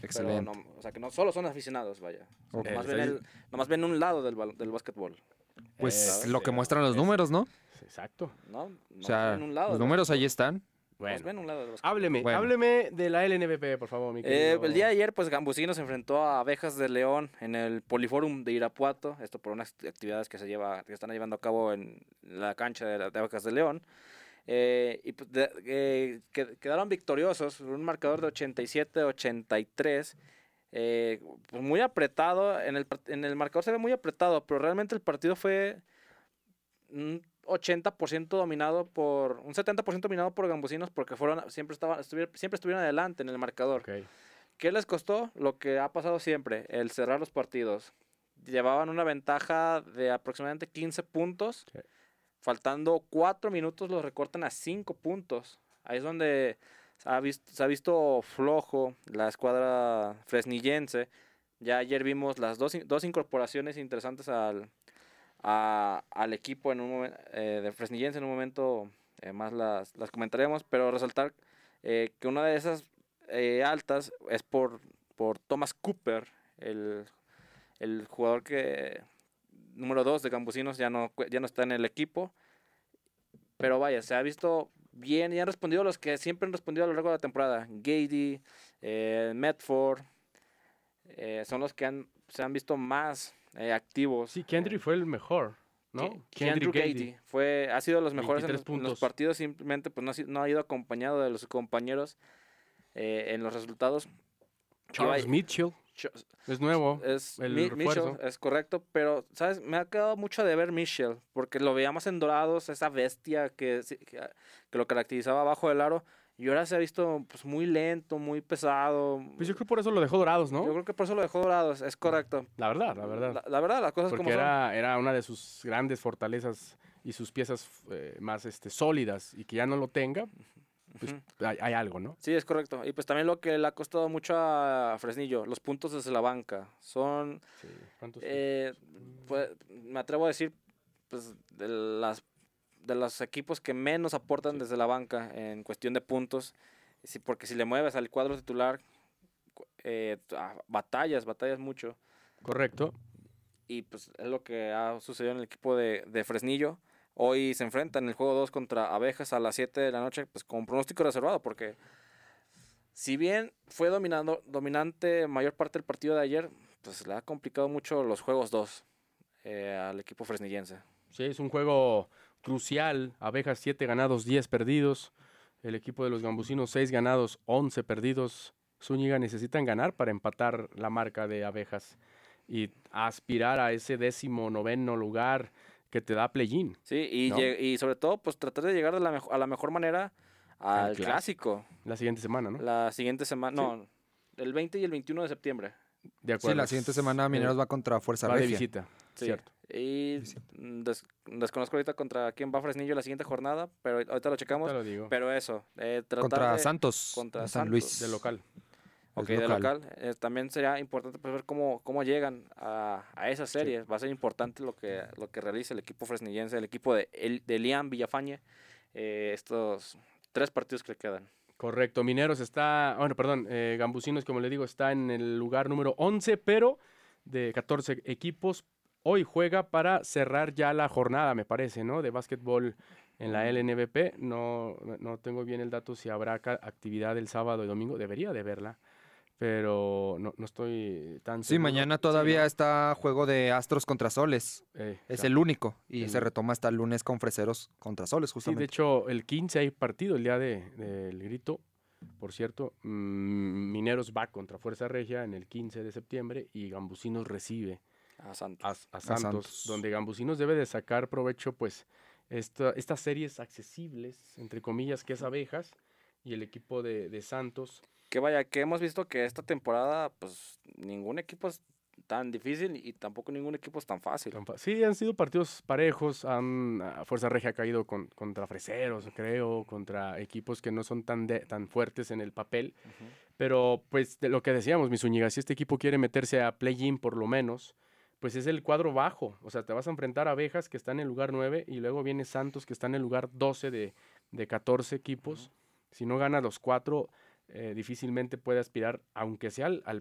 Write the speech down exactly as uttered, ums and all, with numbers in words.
Excelente. Pero no, o sea, que no solo son aficionados, vaya. O sea, Ok. nomás, ven el, nomás ven un lado del, bal- del básquetbol. Pues Eh, lo que sí, muestran los es- números, ¿no? Exacto. No, O nomás sea, ven un lado los del números básquetbol. ahí están. Nomás Bueno, ven un lado del básquetbol. hábleme, Bueno. hábleme de la L N B P, por favor, mi Eh, querido. el día de ayer, pues Gambusino se enfrentó a Abejas de León en el Poliforum de Irapuato. Esto por unas actividades que se lleva, que están llevando a cabo en la cancha de, la- de Abejas de León. Eh, y pues, de- eh, que- quedaron victoriosos, un marcador de ochenta y siete a ochenta y tres. Eh, pues muy apretado. En el, part- en el marcador se ve muy apretado, pero realmente el partido fue un ochenta por ciento dominado por, un setenta por ciento dominado por Gambusinos porque fueron, siempre, estaban, estuvieron, siempre estuvieron adelante en el marcador. Ok. ¿Qué les costó? Lo que ha pasado siempre, el cerrar los partidos. Llevaban una ventaja de aproximadamente quince puntos. Sí. Faltando cuatro minutos los recortan a cinco puntos. Ahí es donde se ha visto, se ha visto flojo la escuadra fresnillense. Ya ayer vimos las dos, in- dos incorporaciones interesantes al, a- al equipo en un momen- eh, de Fresnillense. En un momento eh, más las, las comentaremos. Pero resaltar eh, que una de esas eh, altas es por, por Thomas Cooper, el, el jugador que número dos de Gambusinos, ya no, ya no está en el equipo. Pero vaya, se ha visto bien y han respondido los que siempre han respondido a lo largo de la temporada. Gady, eh, Medford, eh, son los que han, se han visto más eh, activos. Sí, Kendry Eh, fue el mejor, ¿no? Ke- Kendrick Gady fue, ha sido de los mejores en veintitrés los, en los puntos. partidos, simplemente pues no ha, si- no ha ido acompañado de los compañeros eh, en los resultados. Charles Y vaya, Mitchell Ch- es nuevo. es el Mi- refuerzo. Mitchell, es correcto, pero, ¿sabes? Me ha quedado mucho de ver Mitchell, porque lo veíamos en Dorados, esa bestia que, sí- que, que lo caracterizaba abajo del aro, y ahora se ha visto pues muy lento, muy pesado. Pues yo creo que por eso lo dejó Dorados, ¿no? Yo creo que por eso lo dejó Dorados, es correcto. La verdad, la verdad. La, la verdad, las cosas Porque como son. era, era una de sus grandes fortalezas y sus piezas eh, más este, sólidas, y que ya no lo tenga, pues hay, hay algo, ¿no? Sí, es correcto. Y pues también lo que le ha costado mucho a Fresnillo, los puntos desde la banca. Son, Sí. ¿Cuántos? eh, pues, me atrevo a decir, pues de las de los equipos que menos aportan desde la banca en cuestión de puntos. Sí, porque si le mueves al cuadro titular, cu- eh, ah, batallas, batallas mucho. Correcto. Y pues es lo que ha sucedido en el equipo de, de Fresnillo. Hoy se enfrentan en el juego dos contra Abejas a las siete de la noche, pues con pronóstico reservado, porque si bien fue dominando, dominante mayor parte del partido de ayer, pues le ha complicado mucho los juegos dos eh, al equipo fresnillense. Sí, es un juego crucial. Abejas siete ganados, diez perdidos. El equipo de los Gambusinos seis ganados, once perdidos. Zúñiga necesitan ganar para empatar la marca de Abejas y aspirar a ese décimo noveno lugar que te da play-in. Sí, y, ¿No? lleg- y sobre todo, pues tratar de llegar de la mejo- a la mejor manera al Al clásico. La siguiente semana, ¿no? La siguiente semana, no, el veinte y el veintiuno de septiembre. De Sí, la siguiente semana Mineros Eh, va contra Fuerza va de Regia. visita, Sí. cierto. Y mm, des- desconozco ahorita contra quién va Fresnillo la siguiente jornada, pero ahorita lo checamos. Te lo digo. Pero eso, eh, tratar Contra de- Santos, contra en San Santos. Luis. De local. Ok, Es de local. local. Eh, también sería importante pues, ver cómo, cómo llegan a, a esa serie. Va a ser importante lo que, lo que realice el equipo fresnillense, el equipo de, el, de Liam Villafañe, eh, estos tres partidos que le quedan. Correcto, Mineros está, bueno, perdón, eh, Gambusinos, como le digo, está en el lugar número once, pero de catorce equipos. Hoy juega para cerrar ya la jornada, me parece, ¿no? De básquetbol en la L N B P. No, no tengo bien el dato si habrá ca- actividad el sábado y domingo. Debería de verla, pero no, no estoy tan Sí, seguro. mañana todavía Sí, ¿no? está juego de Astros contra Soles. Eh, Es claro. el único. Y El- se retoma hasta el lunes con Freseros contra Soles, Sí, de justamente. hecho, el quince hay partido, el día de- del grito. Por cierto, mm, Mineros va contra Fuerza Regia en el quince de septiembre y Gambusinos recibe A Santos. a, a Santos, Santos. donde Gambusinos debe de sacar provecho, pues, esta, estas series accesibles, entre comillas, que es Abejas, y el equipo de, de Santos. Que vaya, que hemos visto que esta temporada, pues ningún equipo es tan difícil y tampoco ningún equipo es tan fácil. Tan fa- Sí, han sido partidos parejos, han, a Fuerza Regia ha caído con- contra Freseros, creo, contra equipos que no son tan, de- tan fuertes en el papel. Pero, pues, de lo que decíamos, mi Zúñiga, si este equipo quiere meterse a play-in por lo menos, pues es el cuadro bajo. O sea, te vas a enfrentar a Abejas, que está en el lugar nueve, y luego viene Santos, que está en el lugar doce de, de catorce equipos. Si no ganas los cuatro, eh, difícilmente puede aspirar, aunque sea al, al